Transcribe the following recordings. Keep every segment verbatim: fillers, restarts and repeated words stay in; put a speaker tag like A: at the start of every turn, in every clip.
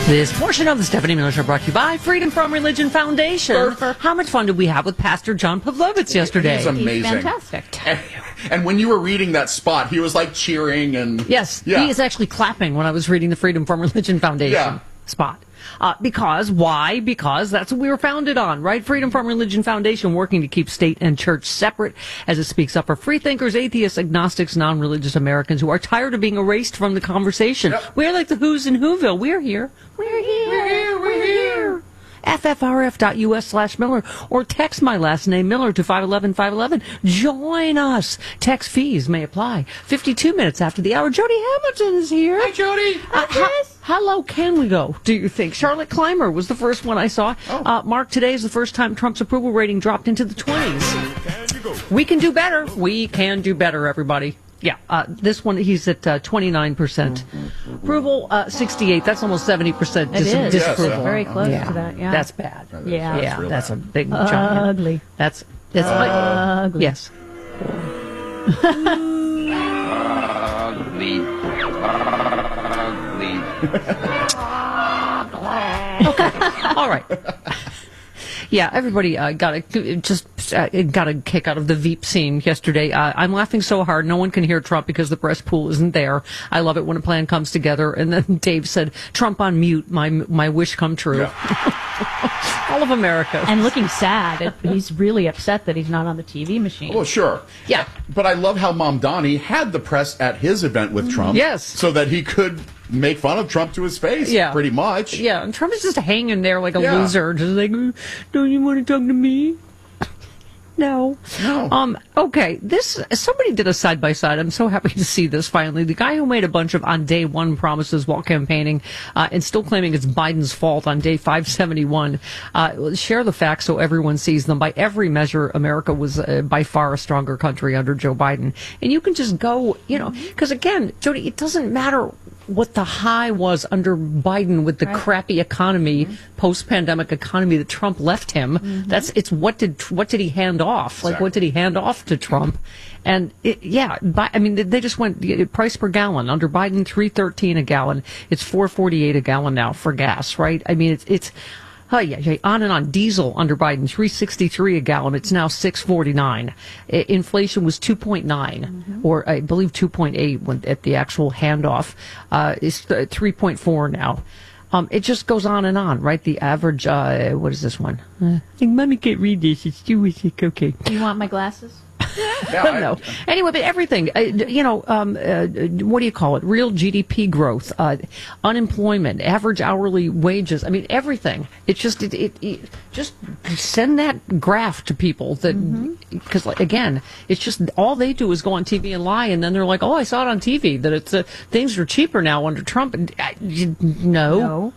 A: This portion of the Stephanie Miller Show brought to you by Freedom From Religion Foundation.
B: Burfer.
A: How much fun did we have with Pastor John Pavlovitz yesterday?
B: He's amazing.
C: He's fantastic.
B: And, and when you were reading that spot, he was like cheering and...
A: Yes,
B: yeah.
A: he is actually clapping when I was reading the Freedom From Religion Foundation
B: Yeah.
A: spot. Uh, because, why? Because that's what we were founded on, right? Freedom From Religion Foundation, working to keep state and church separate as it speaks up for free thinkers, atheists, agnostics, non-religious Americans who are tired of being erased from the conversation.
B: Yep.
A: We're like the Who's in Whoville. We're here. We're here.
B: We're here. We're here.
A: ffrf.us slash Miller or text my last name Miller to five eleven five eleven. Join us. Text fees may apply. fifty-two minutes after the hour. Jody Hamilton is here.
B: Hi, Jody.
A: Uh, how, how low can we go, do you think? Charlotte Clymer was the first one I saw.
B: Oh.
A: Uh, Mark, today is the first time Trump's approval rating dropped into the twenties. We can do better. We can do better, everybody. Yeah, uh, this one, he's at uh, twenty-nine percent. Approval, uh, sixty-eight. That's almost seventy percent dis-
C: It is.
A: disapproval.
B: Yes,
C: Very close
A: yeah.
C: to that, yeah.
A: That's bad.
B: That is-
C: Yeah.
B: that's
A: yeah,
B: real
A: that's
B: bad.
A: a big
C: Uh,
A: giant.
C: ugly.
A: That's, that's
C: Ugly.
A: yes.
D: Ugly. Ugly.
A: All right. Yeah, everybody uh, got a just uh, got a kick out of the Veep scene yesterday. Uh, I'm laughing so hard, no one can hear Trump because the press pool isn't there. I love it when a plan comes together. And then Dave said, "Trump on mute, my my wish come true."
B: Yeah.
A: All of America.
C: And looking sad. It, he's really upset that he's not on the T V machine.
B: Well, sure.
A: Yeah.
B: But I love how Mom Donnie had the press at his event with Trump.
A: Yes.
B: So that he could make fun of Trump to his face.
A: Yeah.
B: Pretty much.
A: Yeah, and Trump is just hanging there like a
B: Yeah.
A: loser, just like, "Don't you want to talk to me?" No.
B: No.
A: Um, okay, this, somebody did a side-by-side. I'm so happy to see this finally. The guy who made a bunch of on day one promises while campaigning uh, and still claiming it's Biden's fault on day five seventy-one. Uh, share the facts so everyone sees them. By every measure, America was uh, by far a stronger country under Joe Biden. And you can just go, you know, because again, Jody, it doesn't matter what the high was under Biden with the
C: Right.
A: crappy economy, mm-hmm. post-pandemic economy that Trump left him. Mm-hmm. That's it's what did what did he hand off? Like
B: Exactly.
A: what did he hand off to Trump? And it, yeah, Bi- I mean they just went price per gallon under Biden three thirteen a gallon. It's four forty-eight a gallon now for gas, right? I mean it's it's. Oh, yeah, yeah, on and on. Diesel under Biden, three sixty-three a gallon. It's now six forty-nine. I- inflation was two point nine, mm-hmm. or I believe two point eight when, at the actual handoff. Uh, it's th- three point four now. Um, it just goes on and on, right? The average, uh, what is this one? Uh, I think Mommy can't read this. It's too easy. Okay.
C: You want my glasses?
B: Yeah,
A: I don't know. Anyway, but everything, uh, you know, um, uh, what do you call it? Real G D P growth, uh, unemployment, average hourly wages. I mean, everything. It's just, it, it, it just send that graph to people that, because like, again, it's just all they do is go on T V and lie, and then they're like, "Oh, I saw it on T V that it's uh, things are cheaper now under Trump." And, uh, you- no,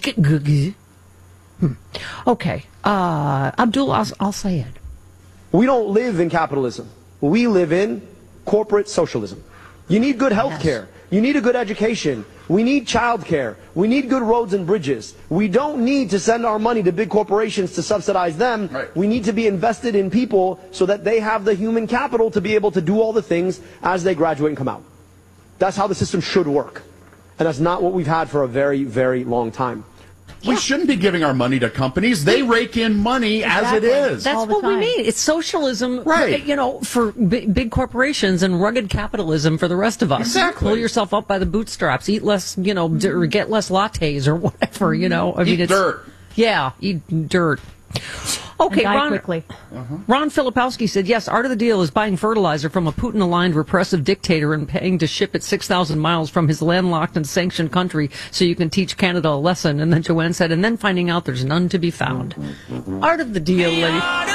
C: No.
A: Hmm. Okay, uh, Abdul, I'll, I'll say it.
E: We don't live in capitalism. We live in corporate socialism. You need good health care. You need a good education. We need child care. We need good roads and bridges. We don't need to send our money to big corporations to subsidize them.
B: Right.
E: We need to be invested in people so that they have the human capital to be able to do all the things as they graduate and come out. That's how the system should work. And that's not what we've had for a very, very long time.
B: We shouldn't be giving our money to companies. They rake in money as it
C: Exactly.
B: is.
A: That's
C: all the
A: what we
C: time.
A: mean. It's socialism,
B: Right.
A: you know, for big, big corporations and rugged capitalism for the rest of us.
B: Exactly.
A: Pull yourself up by the bootstraps. Eat less, you know, d- or get less lattes or whatever, you know. I mean,
B: Eat
A: it's
B: dirt.
A: Yeah, eat dirt. Okay,
C: And die
A: Ron,
C: quickly.
A: Ron Filipowski said, yes, art of the deal is buying fertilizer from a Putin-aligned repressive dictator and paying to ship it six thousand miles from his landlocked and sanctioned country so you can teach Canada a lesson. And then Joanne said, and then finding out there's none to be found. Art of the deal, lady.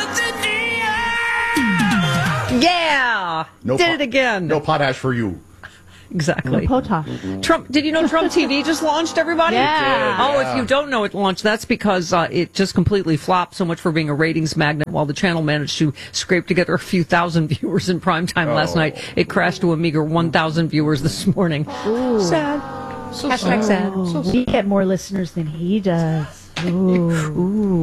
A: Yeah!
B: No
A: Did
B: pot-
A: it again.
B: No potash for you.
A: Exactly.
C: Potash.
A: Trump, did you know Trump T V just launched, everybody?
C: Yeah.
A: Oh,
B: Yeah.
A: if you don't know it launched, that's because uh, it just completely flopped, so much for being a ratings magnet. While the channel managed to scrape together a few thousand viewers in prime time last
B: Oh.
A: night, it crashed to a meager one thousand viewers this morning.
C: Ooh.
A: Sad.
B: So
A: Hashtag sad.
C: Oh, we get more listeners than he does. Ooh.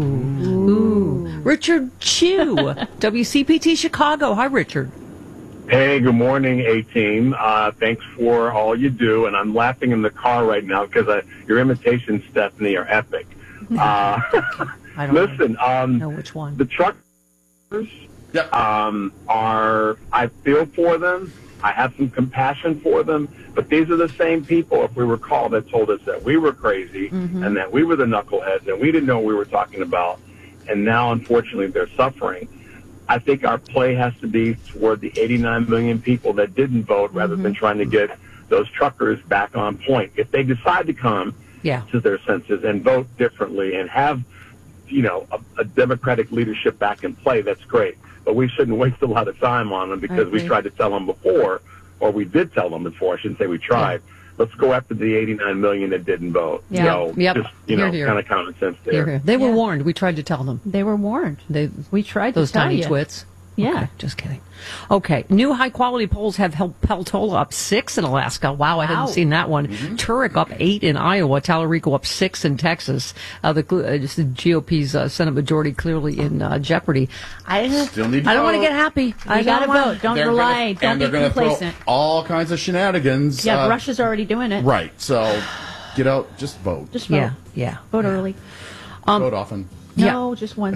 A: Ooh. Richard Chew, W C P T Chicago. Hi, Richard.
D: Hey, good morning, A-Team. Uh, thanks for all you do. And I'm laughing in the car right now because uh, your imitations, Stephanie, are epic. Uh,
A: I don't
D: listen,
A: know.
D: um,
A: know which one.
D: The truckers
B: Yep.
D: um, are, I feel for them. I have some compassion for them. But these are the same people, if we recall, that told us that we were crazy
A: Mm-hmm.
D: and that we were the knuckleheads and we didn't know what we were talking about. And now, unfortunately, they're suffering. I think our play has to be toward the eighty-nine million people that didn't vote rather
A: Mm-hmm.
D: than trying to get those truckers back on point. If they decide to come
A: Yeah.
D: to their senses and vote differently and have, you know, a, a democratic leadership back in play, that's great. But we shouldn't waste a lot of time on them because we
A: agree.
D: tried to tell them before, or we did tell them before. I shouldn't say we tried. Let's go after the eighty-nine million that didn't vote.
C: Yeah.
D: So
A: Yep.
D: just, you
A: Here,
D: know,
A: here.
D: kind of common sense there.
A: Here, here. They were
C: Yeah.
A: warned. We tried to tell them.
C: They were warned.
A: They
C: We tried
A: those
C: to tell
A: tiny
C: you.
A: twits.
C: Yeah.
A: Okay, just kidding. Okay, new high-quality polls have held Peltola up six in Alaska. Wow, I
C: Wow.
A: hadn't seen that one.
B: Mm-hmm.
A: Turek up eight in Iowa. Tallarico up six in Texas. Uh, the, uh, just the G O P's uh, Senate majority clearly in uh, jeopardy. I
B: Still need to
A: I don't want to
B: vote.
A: get happy. I
C: You got to
A: don't wanna-
C: vote. Don't
B: They're
C: rely.
B: gonna,
C: Don't
B: and
C: be
B: they're gonna
C: complacent.
B: throw all kinds of shenanigans.
C: Yeah,
B: uh,
C: Russia's already doing it.
B: Right. So get out, just vote.
C: Just vote.
A: Yeah, yeah.
C: Vote early.
B: vote often.
C: No, just once.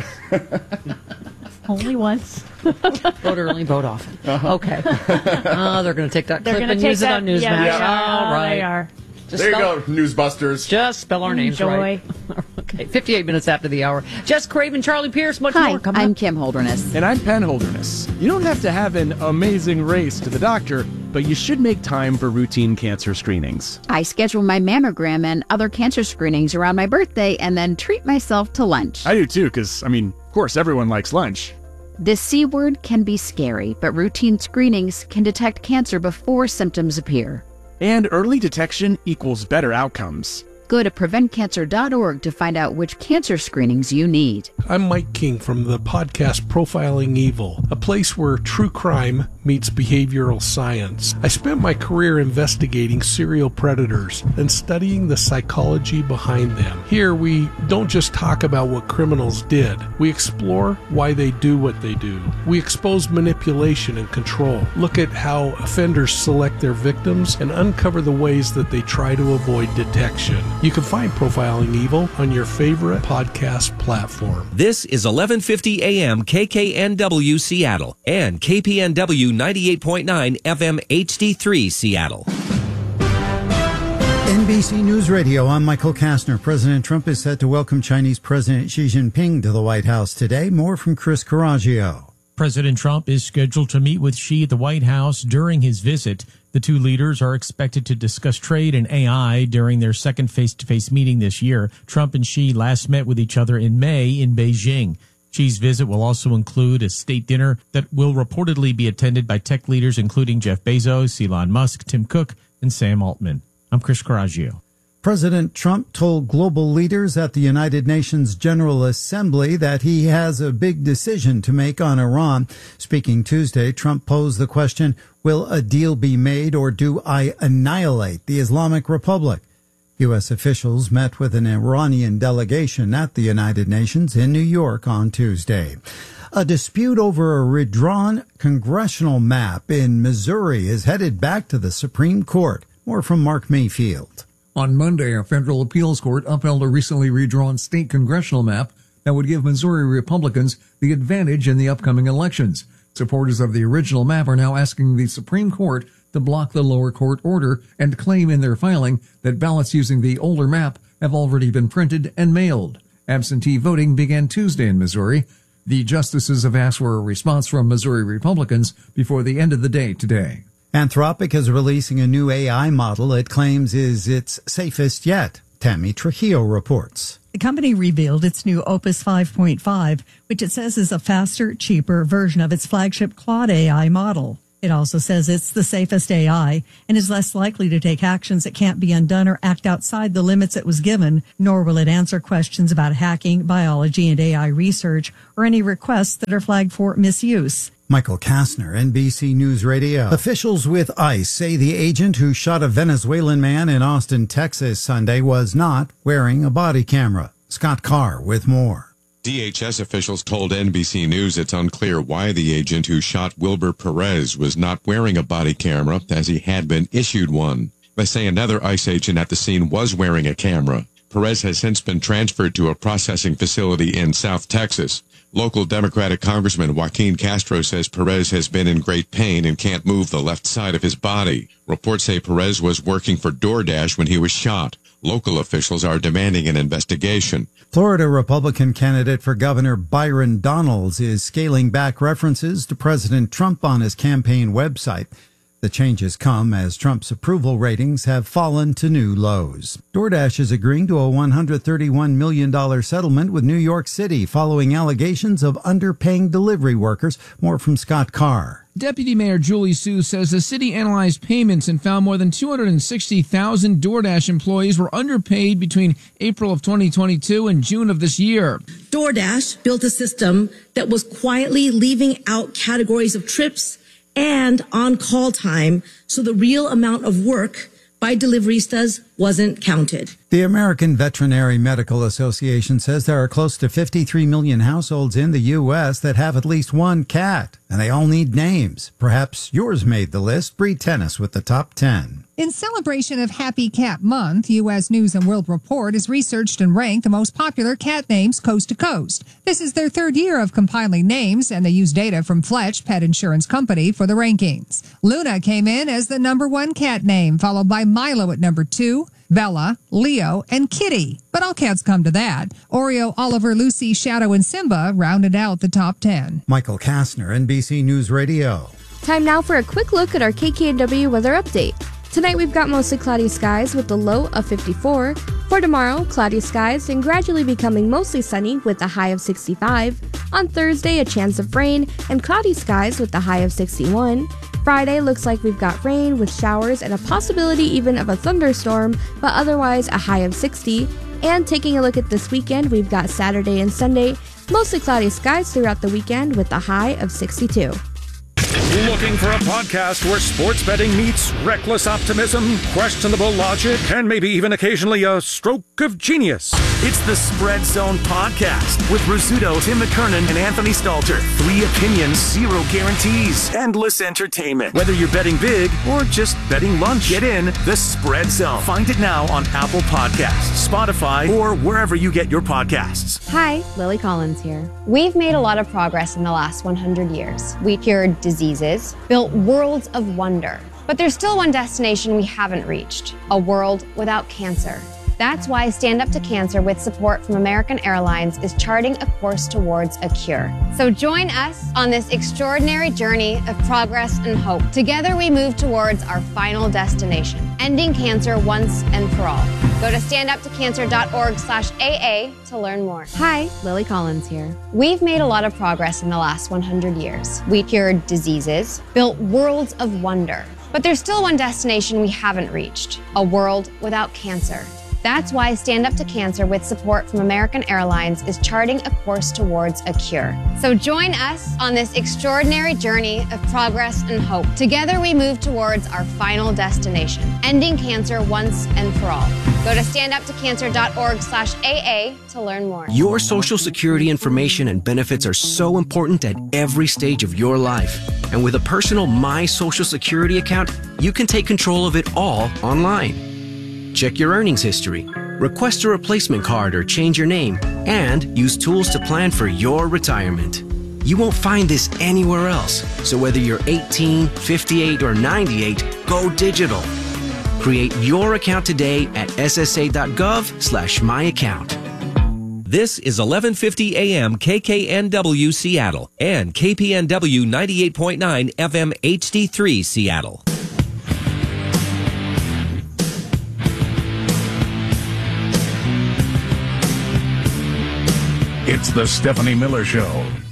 C: Only once.
A: Vote early, vote often. Okay. Oh, they're going to take that
C: They're
A: clip
C: going to
A: and
C: take
A: use it
C: that.
A: on Newsmax.
C: Yeah, they are.
A: All
C: Oh,
A: right.
C: They are.
A: Just
B: There you
A: spell-
B: go, Newsbusters.
A: Just spell our names
C: Enjoy.
A: right. Okay, fifty-eight minutes after the hour. Jess Craven, Charlie Pierce, much
F: Hi,
A: more coming
F: I'm
A: up.
F: Kim Holderness.
G: And I'm Penn Holderness. You don't have to have an amazing race to the doctor, but you should make time for routine cancer screenings.
F: I schedule my mammogram and other cancer screenings around my birthday and then treat myself to lunch.
G: I do too, because, I mean, of course, everyone likes lunch.
F: The C word can be scary, but routine screenings can detect cancer before symptoms appear.
G: And early detection equals better outcomes.
F: Go to prevent cancer dot org to find out which cancer screenings you need.
H: I'm Mike King from the podcast Profiling Evil, a place where true crime meets behavioral science. I spent my career investigating serial predators and studying the psychology behind them. Here, we don't just talk about what criminals did. We explore why they do what they do. We expose manipulation and control, look at how offenders select their victims, and uncover the ways that they try to avoid detection. You can find Profiling Evil on your favorite podcast platform.
I: This is eleven fifty A M K K N W Seattle and K P N W ninety-eight point nine F M H D three Seattle.
J: N B C News Radio, I'm Michael Kastner. President Trump is set to welcome Chinese President Xi Jinping to the White House today. More from Chris Coraggio.
K: President Trump is scheduled to meet with Xi at the White House during his visit. The two leaders are expected to discuss trade and A I during their second face-to-face meeting this year. Trump and Xi last met with each other in May in Beijing. Xi's visit will also include a state dinner that will reportedly be attended by tech leaders including Jeff Bezos, Elon Musk, Tim Cook, and Sam Altman. I'm Chris Coraggio.
J: President Trump told global leaders at the United Nations General Assembly that he has a big decision to make on Iran. Speaking Tuesday, Trump posed the question, will a deal be made or do I annihilate the Islamic Republic? U S officials met with an Iranian delegation at the United Nations in New York on Tuesday. A dispute over a redrawn congressional map in Missouri is headed back to the Supreme Court. More from Mark Mayfield.
L: On Monday, a federal appeals court upheld a recently redrawn state congressional map that would give Missouri Republicans the advantage in the upcoming elections. Supporters of the original map are now asking the Supreme Court to block the lower court order and claim in their filing that ballots using the older map have already been printed and mailed. Absentee voting began Tuesday in Missouri. The justices have asked for a response from Missouri Republicans before the end of the day today.
J: Anthropic is releasing a new A I model it claims is its safest yet. Tammy Trujillo reports.
M: The company revealed its new Opus five point five, which it says is a faster, cheaper version of its flagship Claude A I model. It also says it's the safest A I and is less likely to take actions that can't be undone or act outside the limits it was given, nor will it answer questions about hacking, biology, and A I research, or any requests that are flagged for misuse.
J: Michael Kastner, N B C News Radio. Officials with ICE say the agent who shot a Venezuelan man in Austin, Texas Sunday was not wearing a body camera. Scott Carr with more.
N: D H S officials told N B C News it's unclear why the agent who shot Wilbur Perez was not wearing a body camera, as he had been issued one. They say another ICE agent at the scene was wearing a camera. Perez has since been transferred to a processing facility in South Texas. Local Democratic Congressman Joaquin Castro says Perez has been in great pain and can't move the left side of his body. Reports say Perez was working for DoorDash when he was shot. Local officials are demanding an investigation.
J: Florida Republican candidate for Governor Byron Donalds is scaling back references to President Trump on his campaign website. The changes come as Trump's approval ratings have fallen to new lows. DoorDash is agreeing to a one hundred thirty-one million dollars settlement with New York City following allegations of underpaying delivery workers. More from Scott Carr.
O: Deputy Mayor Julie Su says the city analyzed payments and found more than two hundred sixty thousand DoorDash employees were underpaid between April of twenty twenty-two and June of this year.
P: DoorDash built a system that was quietly leaving out categories of trips and on-call time, so the real amount of work by deliveristas wasn't counted.
J: The American Veterinary Medical Association says there are close to fifty-three million households in the U S that have at least one cat, and they all need names. Perhaps yours made the list. Bree Tennis with the top ten.
Q: In celebration of Happy Cat Month, U S News and World Report has researched and ranked the most popular cat names coast to coast. This is their third year of compiling names, and they use data from Fletch Pet Insurance Company for the rankings. Luna came in as the number one cat name, followed by Milo at number two, Bella, Leo, and Kitty. But all cats come to that. Oreo, Oliver, Lucy, Shadow, and Simba rounded out the top ten.
J: Michael Kastner, N B C News Radio.
R: Time now for a quick look at our K K N W weather update. Tonight we've got mostly cloudy skies with a low of fifty-four. For tomorrow, cloudy skies and gradually becoming mostly sunny with a high of sixty-five. On Thursday, a chance of rain and cloudy skies with a high of sixty-one. Friday looks like we've got rain with showers and a possibility even of a thunderstorm, but otherwise a high of sixty. And taking a look at this weekend, we've got Saturday and Sunday, mostly cloudy skies throughout the weekend with a high of sixty-two.
S: Looking for a podcast where sports betting meets reckless optimism, questionable logic, and maybe even occasionally a stroke of genius?
T: It's the Spread Zone Podcast with Rizzuto, Tim McKernan, and Anthony Stalter. Three opinions, zero guarantees, endless entertainment. Whether you're betting big or just betting lunch, get in the Spread Zone. Find it now on Apple Podcasts, Spotify, or wherever you get your podcasts.
U: Hi, Lily Collins here. We've made a lot of progress in the last one hundred years. We cured diseases, built worlds of wonder. But there's still one destination we haven't reached, a world without cancer. That's why Stand Up to Cancer, with support from American Airlines, is charting a course towards a cure. So join us on this extraordinary journey of progress and hope. Together we move towards our final destination, ending cancer once and for all. Go to standuptocancer.org slash AA to learn more. Hi, Lily Collins here. We've made a lot of progress in the last one hundred years. We cured diseases, built worlds of wonder. But there's still one destination we haven't reached, a world without cancer. That's why Stand Up to Cancer, with support from American Airlines, is charting a course towards a cure. So join us on this extraordinary journey of progress and hope. Together we move towards our final destination, ending cancer once and for all. Go to standuptocancer.org slash AA to learn more.
V: Your Social Security information and benefits are so important at every stage of your life. And with a personal My Social Security account, you can take control of it all online. Check your earnings history, request a replacement card or change your name, and use tools to plan for your retirement. You won't find this anywhere else, so whether you're eighteen, fifty-eight, or ninety-eight, go digital. Create your account today at ssa.gov slash my account.
I: This is eleven fifty A M K K N W Seattle and K P N W ninety-eight point nine F M H D three Seattle.
S: It's the Stephanie Miller Show.